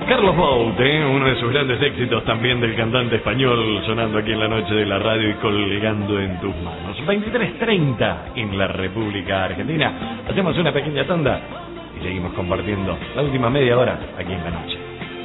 Carlos Baute, uno de sus grandes éxitos también del cantante español, sonando aquí en la noche de la radio y colgando en tus manos. 23:30 en la República Argentina. Hacemos una pequeña tanda y seguimos compartiendo la última media hora aquí en la noche.